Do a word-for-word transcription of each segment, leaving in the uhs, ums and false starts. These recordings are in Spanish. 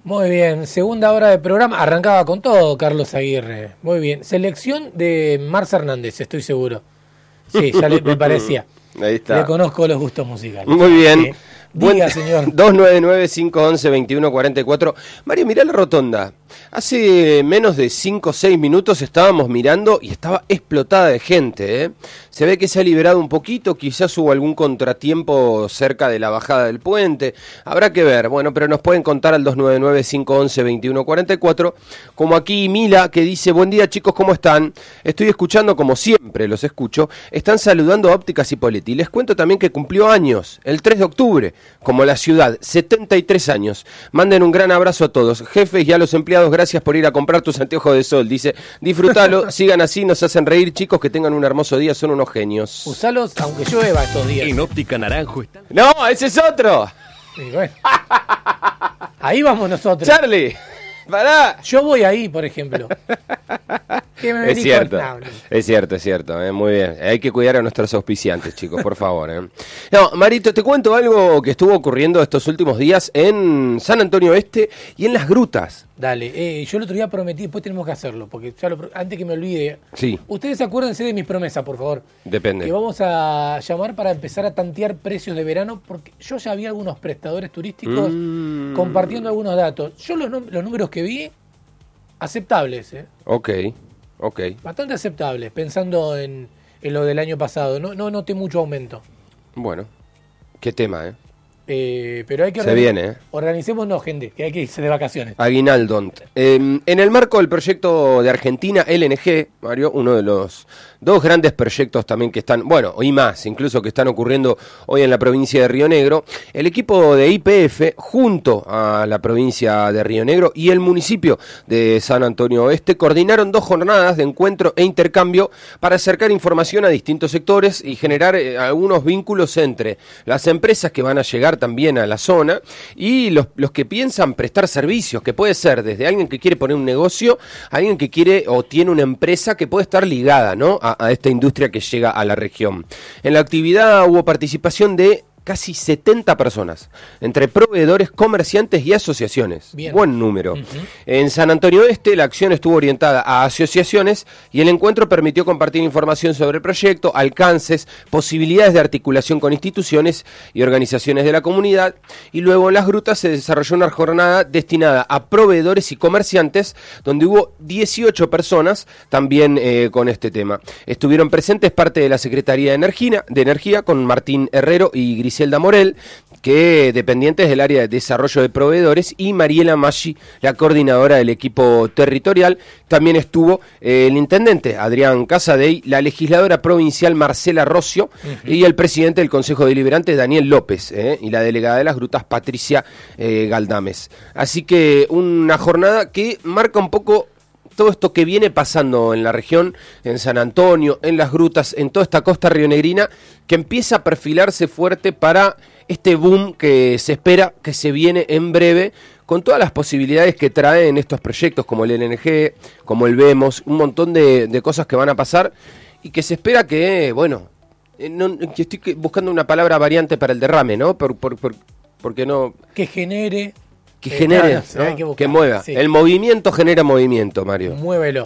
Muy bien, segunda hora de programa. Arrancaba con todo Carlos Aguirre. Muy bien. Selección de Marce Hernández, estoy seguro. Sí, ya le, me parecía. Ahí está. Le conozco los gustos musicales. Muy bien. Sí. Diga, Buen, señor. dos nueve nueve, cinco uno uno, dos uno cuatro cuatro. Mario, mirá la rotonda. Hace menos de cinco o seis minutos estábamos mirando y estaba explotada de gente, ¿eh? Se ve que se ha liberado un poquito, quizás hubo algún contratiempo cerca de la bajada del puente. Habrá que ver, bueno, pero nos pueden contar al dos nueve nueve, cinco uno uno, dos uno cuatro cuatro. Como aquí Mila, que dice, buen día chicos, ¿cómo están? Estoy escuchando como siempre, los escucho. Están saludando a Ópticas Hipólita. Y les cuento también que cumplió años, el tres de octubre, como la ciudad, setenta y tres años. Manden un gran abrazo a todos. Jefes y a los empleados, gracias por ir a comprar tus anteojos de sol. Dice, disfrútalo, sigan así, nos hacen reír, chicos, que tengan un hermoso día, son unos genios. Usalos aunque llueva estos días. En Óptica Naranjo está... ¡No, ese es otro! Y bueno. Ahí vamos nosotros. ¡Charlie! ¡Pará! Yo voy ahí, por ejemplo. ¿Qué me Es cierto, con... no, no. es cierto, es cierto, eh, muy bien. Hay que cuidar a nuestros auspiciantes, chicos, por favor. Eh. No, Marito, te cuento algo que estuvo ocurriendo estos últimos días en San Antonio Este y en Las Grutas. Dale, eh, yo el otro día prometí, después tenemos que hacerlo, porque ya lo, antes que me olvide. Sí. Ustedes acuérdense de mis promesas, por favor. Depende. Que vamos a llamar para empezar a tantear precios de verano, porque yo ya vi algunos prestadores turísticos mm. compartiendo algunos datos. Yo los, los números que vi, aceptables, ¿eh? Ok. Okay. Bastante aceptables, pensando en, en lo del año pasado. No, no noté mucho aumento. Bueno, qué tema, ¿eh? Eh, pero hay que Se viene, ¿eh? Organicémonos, gente, que hay que irse de vacaciones. Aguinaldo. Eh, en el marco del proyecto de Argentina L N G, Mario, uno de los dos grandes proyectos también que están, bueno, y más, incluso que están ocurriendo hoy en la provincia de Río Negro, el equipo de Y P F, junto a la provincia de Río Negro y el municipio de San Antonio Oeste, coordinaron dos jornadas de encuentro e intercambio para acercar información a distintos sectores y generar eh, algunos vínculos entre las empresas que van a llegar también a la zona y los, los que piensan prestar servicios, que puede ser desde alguien que quiere poner un negocio, alguien que quiere o tiene una empresa que puede estar ligada, ¿no?, a, a esta industria que llega a la región. En la actividad hubo participación de casi setenta personas, entre proveedores, comerciantes y asociaciones. Bien. Buen número. Uh-huh. En San Antonio Este la acción estuvo orientada a asociaciones y el encuentro permitió compartir información sobre el proyecto, alcances, posibilidades de articulación con instituciones y organizaciones de la comunidad, y luego en Las Grutas se desarrolló una jornada destinada a proveedores y comerciantes, donde hubo dieciocho personas también eh, con este tema. Estuvieron presentes parte de la Secretaría de Energía, de Energía con Martín Herrero y Gris Griselda Morel, que dependientes del área de desarrollo de proveedores, y Mariela Maggi, la coordinadora del equipo territorial. También estuvo eh, el intendente Adrián Casadei, la legisladora provincial Marcela Rocio, uh-huh. y el presidente del Consejo Deliberante Daniel López, eh, y la delegada de Las Grutas Patricia eh, Galdames. Así que una jornada que marca un poco todo esto que viene pasando en la región, en San Antonio, en Las Grutas, en toda esta costa rionegrina, que empieza a perfilarse fuerte para este boom que se espera que se viene en breve, con todas las posibilidades que traen estos proyectos como el L N G, como el Vemos, un montón de, de cosas que van a pasar y que se espera que, bueno, no, estoy buscando una palabra variante para el derrame, ¿no? Por, por, por, porque no... Que genere... Que genere, eh, claro, ¿no? que, que mueva. Sí. El movimiento genera movimiento, Mario. Muévelo.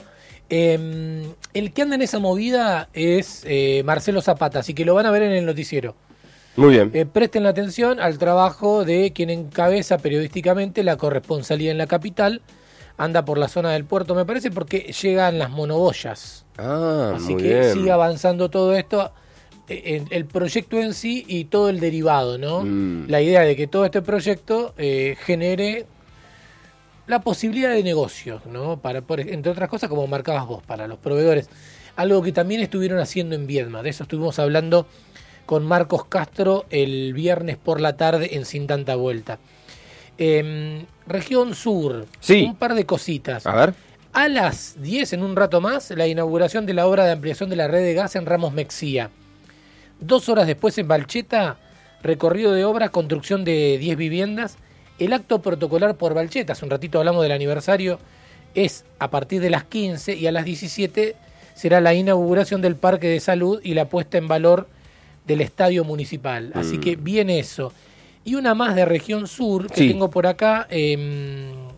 Eh, el que anda en esa movida es eh, Marcelo Zapata, así que lo van a ver en el noticiero. Muy bien. Eh, presten la atención al trabajo de quien encabeza periodísticamente la corresponsalía en la capital. Anda por la zona del puerto, me parece, porque llegan las monoboyas. Ah, así muy que bien. sigue avanzando todo esto. El, el proyecto en sí y todo el derivado, ¿no? Mm. La idea de que todo este proyecto eh, genere la posibilidad de negocios, ¿no? Para, por, entre otras cosas, como marcabas vos, para los proveedores. Algo que también estuvieron haciendo en Viedma. De eso estuvimos hablando con Marcos Castro el viernes por la tarde en Sin Tanta Vuelta. Eh, Región Sur, sí. Un par de cositas. A ver. A las diez, en un rato más, la inauguración de la obra de ampliación de la red de gas en Ramos Mexía. Dos horas después en Balcheta, recorrido de obra, construcción de diez viviendas. El acto protocolar por Balcheta, hace un ratito hablamos del aniversario, es a partir de las quince y a las diecisiete será la inauguración del Parque de Salud y la puesta en valor del Estadio Municipal. Así mm. que viene eso. Y una más de Región Sur, que sí. tengo por acá, eh,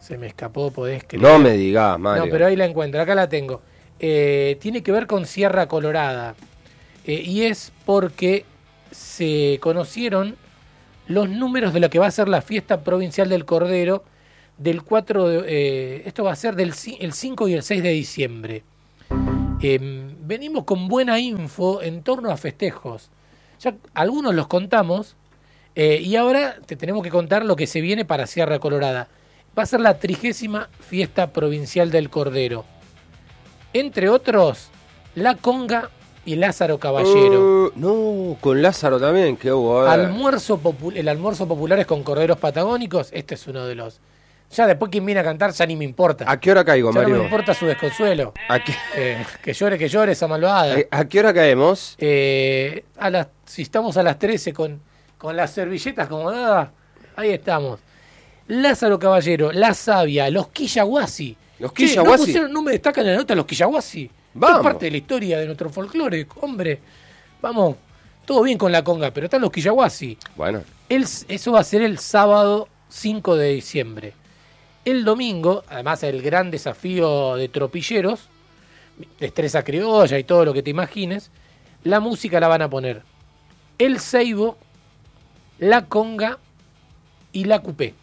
Se me escapó, podés creer. No me digas, Mario. No, pero ahí la encuentro, acá la tengo. Eh, tiene que ver con Sierra Colorada. Eh, y es porque se conocieron los números de lo que va a ser la fiesta provincial del Cordero del cuatro de, eh, esto va a ser del el cinco y el seis de diciembre. Eh, venimos con buena info en torno a festejos. Ya algunos los contamos eh, y ahora te tenemos que contar lo que se viene para Sierra Colorada. Va a ser la trigésima fiesta provincial del Cordero. Entre otros, La Conga y Lázaro Caballero. Uh, no, con Lázaro también, que hubo. Almuerzo popu- el almuerzo popular es con corderos patagónicos. Este es uno de los... Ya después quien viene a cantar ya ni me importa. ¿A qué hora caigo, ya Mario? no me importa su desconsuelo. ¿A qué? Eh, que llore, que llore esa malvada. ¿A qué hora caemos? Eh, a las, si estamos a las trece con, con las servilletas como nada, ahí estamos. Lázaro Caballero, La Sabia, los Quillahuasi. Los Che, Quillahuasi. ¿no, pusieron, no me destacan en la nota los Quillahuasi? Vamos. Es parte de la historia de nuestro folclore, hombre. Vamos, todo bien con la conga, pero están los Quillahuasi. Bueno. El, eso va a ser el sábado cinco de diciembre. El domingo, además el gran desafío de tropilleros, destreza criolla y todo lo que te imagines, la música la van a poner el ceibo, la conga y la cupé.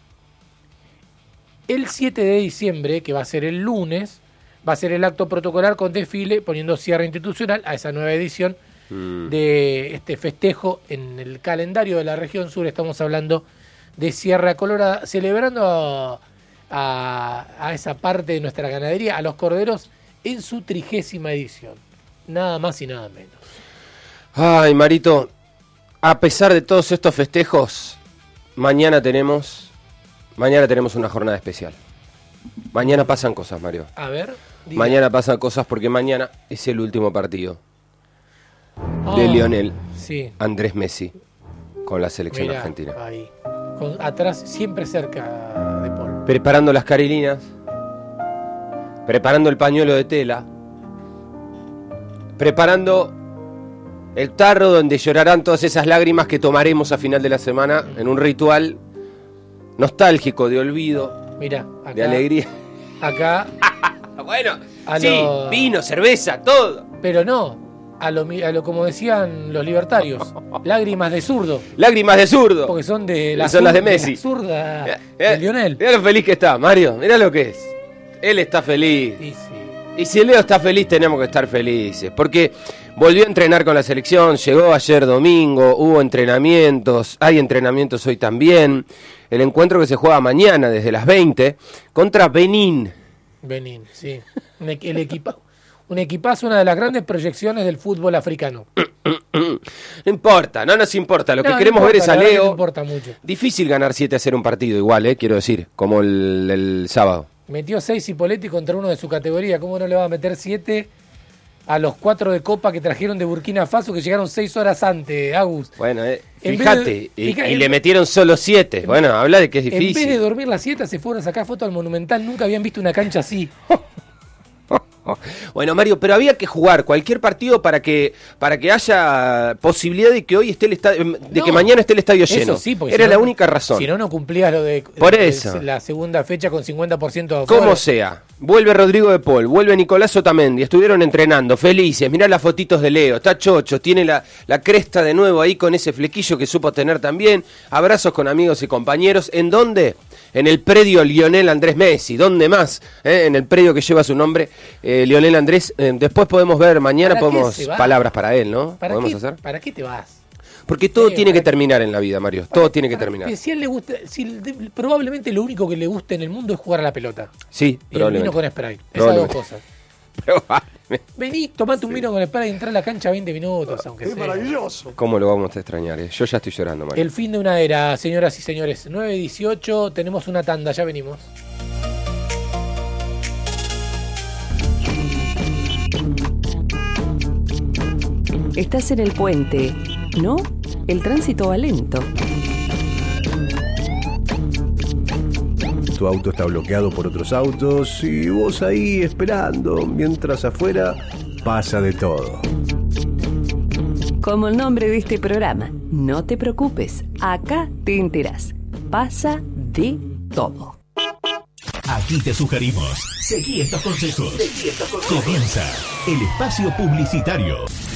El siete de diciembre, que va a ser el lunes, va a ser el acto protocolar con desfile, poniendo cierre institucional a esa nueva edición mm. de este festejo en el calendario de la región sur. Estamos hablando de Sierra Colorada, celebrando a, a, a esa parte de nuestra ganadería, a los corderos, en su trigésima edición. Nada más y nada menos. Ay, Marito, a pesar de todos estos festejos, mañana tenemos, mañana tenemos una jornada especial. Mañana pasan cosas, Mario. A ver. Diga. Mañana pasan cosas porque mañana es el último partido oh, de Lionel sí. Andrés Messi con la selección Mirá, argentina. Ahí. Con, atrás, siempre cerca de Paul. Preparando las carilinas, preparando el pañuelo de tela, preparando el tarro donde llorarán todas esas lágrimas que tomaremos a final de la semana en un ritual nostálgico de olvido, Mirá, acá, de alegría. Acá. Bueno, a sí, lo... vino, cerveza, todo. Pero no, a lo, a lo como decían los libertarios, lágrimas de zurdo. Lágrimas de zurdo. Porque son de la, son las de Messi. De la zurda mirá, de Lionel. Mirá lo feliz que está, Mario, mirá lo que es. Él está feliz. Sí, sí. Y si Leo está feliz, tenemos que estar felices. Porque volvió a entrenar con la selección, llegó ayer domingo, hubo entrenamientos, hay entrenamientos hoy también. El encuentro que se juega mañana desde las veinte contra Benín. Benín, sí. Un, el equipa, un equipazo, una de las grandes proyecciones del fútbol africano. No importa, no nos importa. Lo no, que queremos no importa, ver es a Leo. No importa mucho. Difícil ganar siete a cero un partido, igual, eh, quiero decir, como el, el sábado. Metió seis Cipoletti contra uno de su categoría. ¿Cómo no le va a meter siete a los cuatro de Copa que trajeron de Burkina Faso, que llegaron seis horas antes, Agus? Bueno, eh, En fíjate, de, y, fíjate, y le metieron solo siete. Bueno, habla de que es difícil. En vez de dormir las siete, se fueron a sacar fotos al Monumental. Nunca habían visto una cancha así. Bueno, Mario, pero había que jugar cualquier partido para que para que haya posibilidad de que hoy esté el estadio, de no, que mañana esté el estadio lleno. Eso sí, porque era si la no, única razón. Si no, no cumplías lo de, Por de, eso. de la segunda fecha con cincuenta por ciento de Como afuera. sea, vuelve Rodrigo de Paul, vuelve Nicolás Otamendi, estuvieron entrenando, felices, mirá las fotitos de Leo, está chocho, tiene la, la cresta de nuevo ahí con ese flequillo que supo tener también, abrazos con amigos y compañeros, ¿en dónde? En el predio Lionel Andrés Messi, ¿dónde más? ¿Eh? En el predio que lleva su nombre, eh, Lionel Andrés, eh, después podemos ver, mañana podemos, palabras para él, ¿no? ¿Para ¿Podemos qué, hacer? ¿Para qué te vas? Porque todo Sí, tiene que para- terminar en la vida, Mario, todo tiene que terminar. Si a él le gusta, si de- probablemente lo único que le gusta en el mundo es jugar a la pelota. Sí, Y el vino probablemente. con spray. Esas dos Probablemente. cosas. Probablemente. Vení, tomate un vino con spray y entra a la cancha veinte minutos, aunque sea. Maravilloso. ¿Cómo lo vamos a extrañar? eh? Yo ya estoy llorando, Mario. El fin de una era, señoras y señores. nueve dieciocho, tenemos una tanda, ya venimos. Estás en el puente, ¿no? El tránsito va lento. Tu auto está bloqueado por otros autos y vos ahí esperando, mientras afuera pasa de todo. Como el nombre de este programa, no te preocupes, acá te enterás. Pasa de todo. Aquí te sugerimos. Seguí estos consejos. Seguí estos consejos. Comienza el espacio publicitario.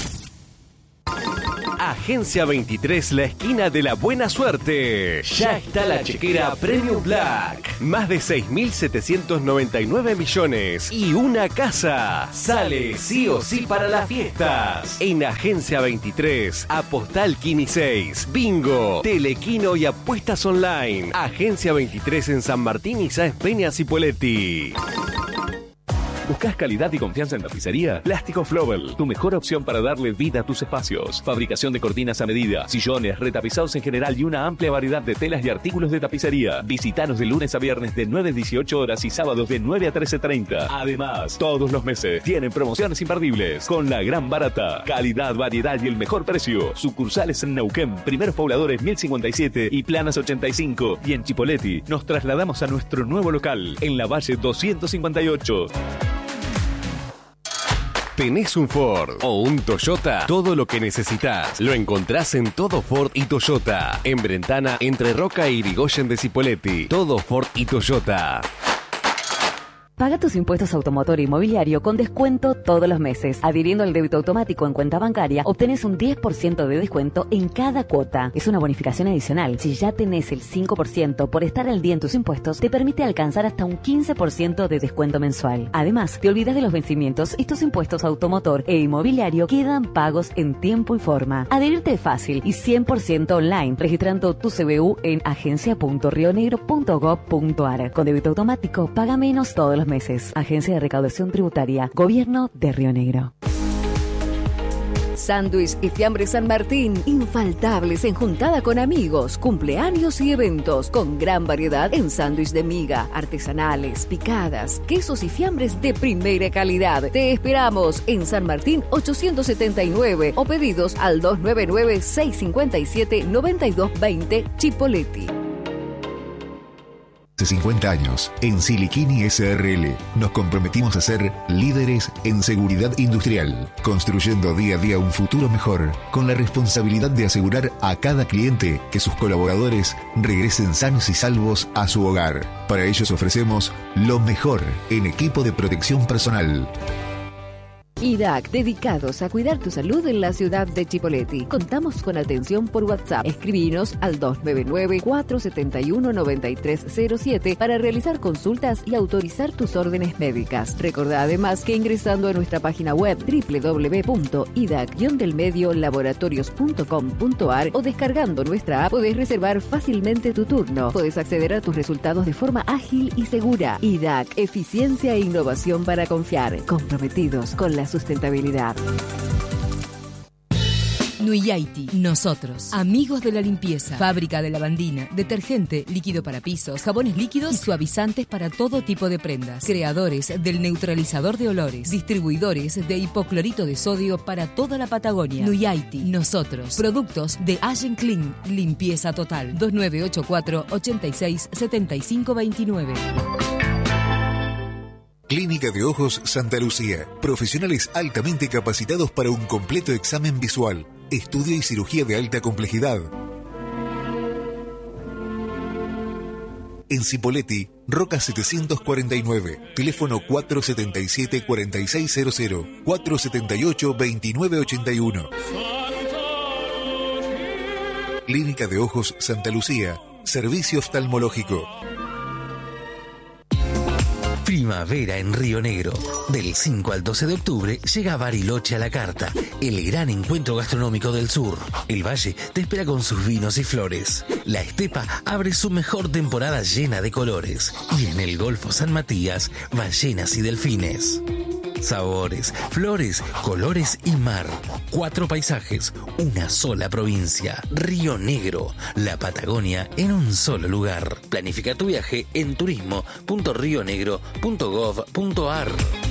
Agencia veintitrés, la esquina de la buena suerte. Ya está la chequera Premium Black. Más de seis mil setecientos noventa y nueve millones y una casa. Sale sí o sí para las fiestas. En Agencia veintitrés, Apostal Kini seis, Bingo, Telequino y apuestas online. Agencia veintitrés en San Martín y Sáenz Peña Cipolletti. ¿Buscas calidad y confianza en tapicería? Plástico Flowell, tu mejor opción para darle vida a tus espacios. Fabricación de cortinas a medida, sillones, retapizados en general y una amplia variedad de telas y artículos de tapicería. Visítanos de lunes a viernes de nueve a dieciocho horas y sábados de nueve a trece treinta. Además, todos los meses tienen promociones imperdibles con la gran barata. Calidad, variedad y el mejor precio. Sucursales en Neuquén, Primeros Pobladores mil cincuenta y siete y Planas ochenta y cinco. Y en Chipolletti nos trasladamos a nuestro nuevo local en la Valle doscientos cincuenta y ocho. ¿Tenés un Ford o un Toyota? Todo lo que necesitas lo encontrás en Todo Ford y Toyota. En Brentana, entre Roca y Irigoyen de Cipolletti. Todo Ford y Toyota. Paga tus impuestos automotor e inmobiliario con descuento todos los meses. Adhiriendo al débito automático en cuenta bancaria, obtenés un diez por ciento de descuento en cada cuota. Es una bonificación adicional. Si ya tenés el cinco por ciento por estar al día en tus impuestos, te permite alcanzar hasta un quince por ciento de descuento mensual. Además, te olvidas de los vencimientos y tus impuestos automotor e inmobiliario quedan pagos en tiempo y forma. Adherirte es fácil y cien por ciento online, registrando tu C B U en agencia punto rionegro punto gob punto ar. Con débito automático, paga menos todos los meses. Agencia de Recaudación Tributaria, Gobierno de Río Negro. Sándwich y Fiambre San Martín, infaltables en juntada con amigos, cumpleaños y eventos, con gran variedad en sándwich de miga, artesanales, picadas, quesos y fiambres de primera calidad. Te esperamos en San Martín ochocientos setenta y nueve o pedidos al dos nueve nueve, seis cinco siete, nueve dos dos cero Chipolletti. Hace cincuenta años, en Siliquini S R L, nos comprometimos a ser líderes en seguridad industrial, construyendo día a día un futuro mejor, con la responsabilidad de asegurar a cada cliente que sus colaboradores regresen sanos y salvos a su hogar. Para ellos ofrecemos lo mejor en equipo de protección personal. I D A C, dedicados a cuidar tu salud en la ciudad de Chipolletti. Contamos con atención por WhatsApp. Escribinos al dos nueve nueve, cuatro siete uno, nueve tres cero siete para realizar consultas y autorizar tus órdenes médicas. Recordá además que ingresando a nuestra página web doble u doble u doble u punto i d a c guion del medio laboratorios punto com punto ar o descargando nuestra app podés reservar fácilmente tu turno. Podés acceder a tus resultados de forma ágil y segura. I D A C, eficiencia e innovación para confiar. Comprometidos con la sustentabilidad. Nuyaiti, nosotros, amigos de la limpieza, fábrica de lavandina, detergente, líquido para pisos, jabones líquidos y suavizantes para todo tipo de prendas, creadores del neutralizador de olores, distribuidores de hipoclorito de sodio para toda la Patagonia. Nuyaiti, nosotros, productos de Allen Clean, limpieza total, dos nueve ocho cuatro, ochenta y seis, setenta y cinco veintinueve. Clínica de Ojos Santa Lucía. Profesionales altamente capacitados para un completo examen visual, estudio y cirugía de alta complejidad. En Cipolletti, Roca setecientos cuarenta y nueve, teléfono cuatro siete siete, cuatro seis cero cero, cuatro siete ocho, dos nueve ocho uno. Clínica de Ojos Santa Lucía, servicio oftalmológico. Primavera en Río Negro. Del cinco al doce de octubre llega Bariloche a la carta, el gran encuentro gastronómico del sur. El valle te espera con sus vinos y flores. La estepa abre su mejor temporada llena de colores. Y en el Golfo San Matías, ballenas y delfines. Sabores, flores, colores y mar. Cuatro paisajes, una sola provincia. Río Negro, la Patagonia en un solo lugar. Planifica tu viaje en turismo punto río negro punto gob punto ar.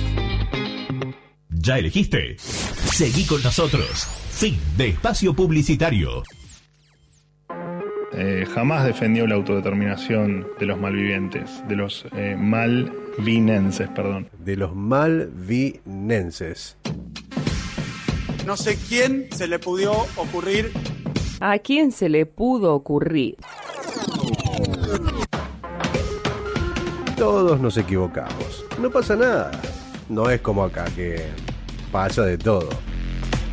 ¿Ya elegiste? Seguí con nosotros. Fin de espacio publicitario. Eh, jamás defendió la autodeterminación de los malvivientes, de los eh, malvinenses, perdón. De los malvinenses. No sé quién se le pudo ocurrir. ¿A quién se le pudo ocurrir? Todos nos equivocamos. No pasa nada. No es como acá que pasa de todo.